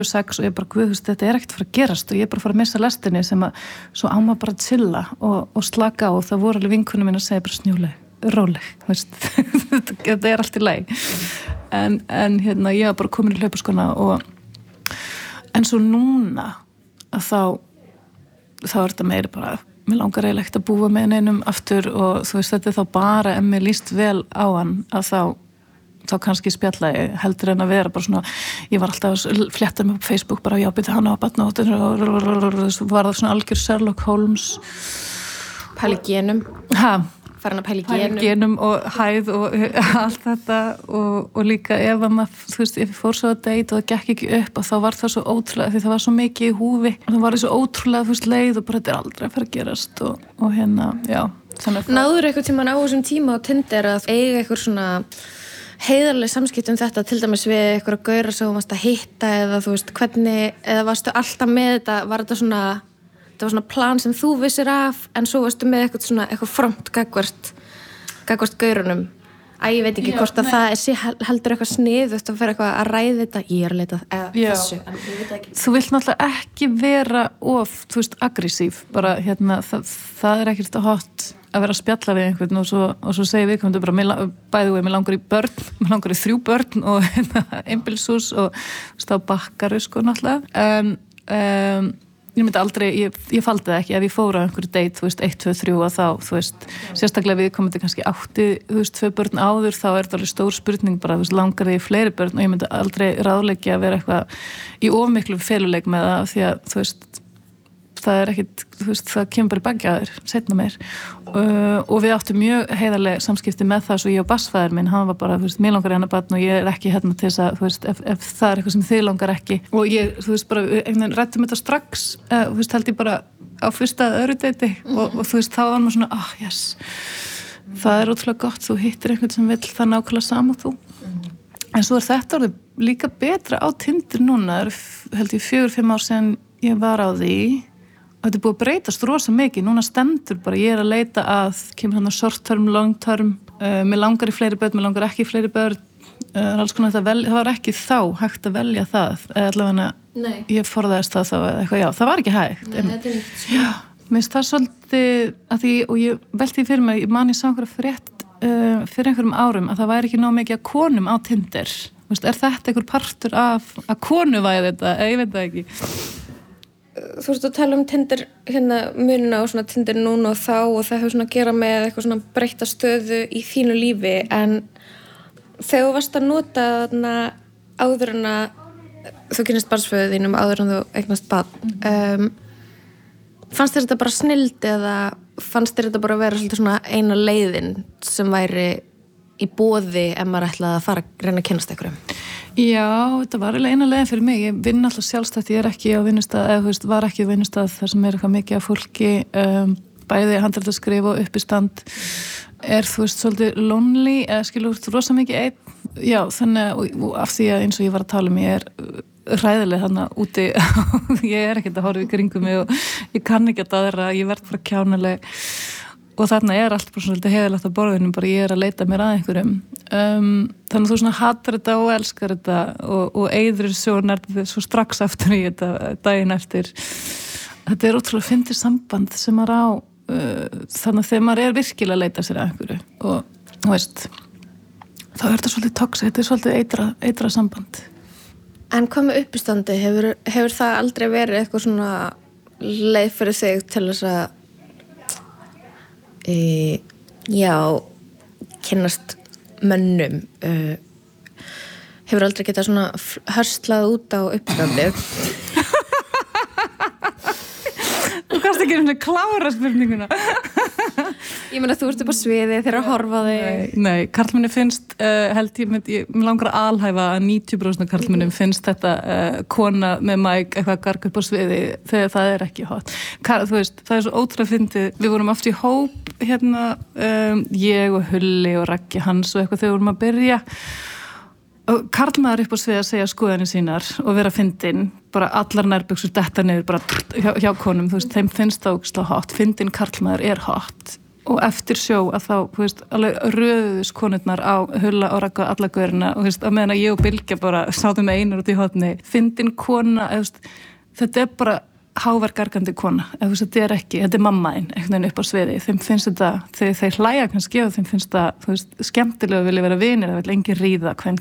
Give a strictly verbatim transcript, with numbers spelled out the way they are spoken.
sex og ég bara, guð, þú veist, þetta er ekkert að fara að gerast og ég er bara að fara að missa lestinni sem að svo á maður bara að chilla og, og slaka á og það voru alveg vinkunum mín að segja bara snjúleg, róleg, þú veist, þetta er allt í lagi. En, en hérna, ég var bara komin í hlaupaskona og en svo núna að þá þá er þetta meiri bara, mér langar eiginlega ekkert að búa með neinum aftur og þú veist, þetta er þá bara ef mér líst vel á hann að þá þá kannski spjalla ég heldur en að vera bara svona, ég var alltaf að fletta mig på Facebook bara, já, byrja hana á batna og var það svona algjör Sherlock Holmes pæli genum ha, farin að pæli genum. genum og hæð og allt þetta og, og líka ef að maður, þú veist, ef ég fór svo að date og það gekk ekki upp og þá var það svo ótrúlega því það var svo mikið í húfi og það var svo ótrúlega, þú veist, leið og bara þetta er aldrei að fara að gerast og, og hérna, já Náður eitthvað tímann á þessum tíma á Tinder að eiga eitthvað svona heiðarlega samskipt um þetta, til dæmis við eitthvað að gaura sem þú varst að hitta eða þú veist hvernig, eða varstu alltaf með þetta, var þetta svona þetta var svona plan sem þú vissir af en svo varstu með eitthvað svona, eitthvað front gagvart, gagvart gaurunum að ég veit ekki Já, hvort að nei. það er heldur eitthvað sniðugt að fyrir eitthvað að ræða þetta ég er að leita eða þessu, en ég veit ekki Þú vilt náttúrulega ekki vera of, þú veist, aggressív bara hérna, það, það er ekkert hot að vera að spjalla við einhvern og svo, og svo segir við komum bara, mér, bæði og mér langar í börn mér langar í þrjú börn og einbýlishús og stá bakkaru sko náttúrulega um, um, ég myndi aldrei, ég, ég faldi það ekki ef ég fór á einhverju date, þú veist, eitt, tvö, þrjú og þá, þú veist, sérstaklega við komum til kannski átti, þú veist, tvö börn áður þá er þetta alveg stór spurning bara, þú veist, langar þig í fleiri börn og ég myndi aldrei ráðleggja að vera eitthvað í of miklum feluleik með það því að, þú veist það er ekkit, þú veist, það kemur bara í bagja þér, setna meir uh, og við áttum mjög heiðarlega samskipti með það svo ég og bassfæður minn, hann var bara, þú veist, mér langar hérna barn og ég er ekki hérna til þess að, þú veist, ef, ef það er eitthvað sem þið langar ekki og ég, þú veist, bara, einhvern rættum þetta strax, uh, þú veist, held ég bara á fyrsta öðru deiti mm-hmm. og, og þú veist, þá var maður svona, ah, oh, yes það er ótrúlega gott, þú hittir einhvern sem vill það nákvæmlega sama þú mm-hmm. en svo er þetta orðið líka betra á Tinder núna, held ég fjögur, fimm ár sen ég var á því þetta er búið að breytast rosa mikið, núna stendur bara, ég er að leita að, kemur hann á short term, long term, uh, mér langar í fleiri börn, mér langar ekki í fleiri börn, uh, alls konar þetta vel, það var ekki þá hægt að velja það, eða allavega ég forðaðist það þá, eitthvað, já, það var ekki hægt. Nei, en, þetta er nýtt. Já, mér finnst það svolítið, að því, og ég velti því fyrir mig, ég man ég sá einhverja frétt uh, fyrir einhverjum árum, að það væri ekki nóg mikið að konum á Tinder, veist, er þetta einhver partur af að konu væði þetta, ég veit það ekki. Þú veist að tala um Tinder hérna munina og svona Tinder núna og þá og það hefur svona að gera með eitthvað svona breytta stöðu í þínu lífi en þegar þú varst að nota þarna áður en að þú kynist barnsföðu þínum áður en þú eignast barn um, fannst þér þetta bara snilld eða fannst þér þetta bara að vera svolítið svona eina leiðin sem væri í boði ef maður ætlaði að fara að reyna að kynnast einhverjum? Já, þetta var eiginlega eina leiðin fyrir mig. Ég vinn alltaf sjálfstætt, ég er ekki á vinnustað, eða þú veist, var ekki á vinnustað þar sem er eitthvað mikið af fólki, um, bæði handritaskrif og uppistand er, þú veist, svolítið lonely, eða skilur þú rosa mikið einn. Já, þannig, og, og af því að eins og ég var að tala um, ég er hræðileg þarna úti, ég er ekkert að horfa í kringum mig og ég kann ekki að aðra, ég verð bara kjánaleg. Og þarna er allt bara svona heiðalegt á borðinu, bara ég er að leita mér að einhverjum. Um, þannig að þú svona hatar þetta og elskar þetta og, og eyðir svo, svo strax aftur í þetta daginn eftir. Þetta er ótrúlega fyndið samband sem maður á, uh, þannig að þegar maður er virkilega að leita sér að einhverju og, þú veist, þá er þetta svolítið toxic, þetta er svolítið eitra, eitra samband. En hvað með uppistandi? Hefur, hefur það aldrei verið eitthvað svona leið fyrir þig til þess að E, já kynnast mönnum uh, hefur aldrei getað svona hörslað út á uppstandi Þú kannst ekki svona klára spurninguna Ég meina þú ert upp á sviði þegar að horfa þig Nei, nei karlmenni finnst uh, held ég, ég, ég langar að alhæfa að níutíu prósent af karlmennum finnst þetta uh, kona með mæk eitthvað garg upp á sviði þegar það er ekki hot Kar, þú veist, það er svo ótrúlega fyndið við vorum oft í hóp hérna um, ég og Hulli og Raggi Hans og eitthvað þegar vorum að byrja og karlmaður upp á svið að segja skoðanir sínar og vera fyndin, bara allar nærbuxur detta niður bara hjá, hjá konum, þú veist, þeim finnst það ógeðslega hot, fyndin karlmaður er hot og eftir sjó að þá, þú veist, alveg röðuðus konurnar á Hulla og Ragga alla görina og þú veist, á meðan að ég og Bylgja bara sátum með einar út í hotni, fyndin kona, eða, þú veist, þetta er bara hávær gargandi kona, eða þú veist, þetta er ekki, þetta er mammaðinn, einhvern veginn upp á sviði, þeim finnst þetta, þeir, þeir hlæja kannski og þeim finnst það, þú veist, skemmtilega að vilja vera vinir, það vil engin ríða, hvern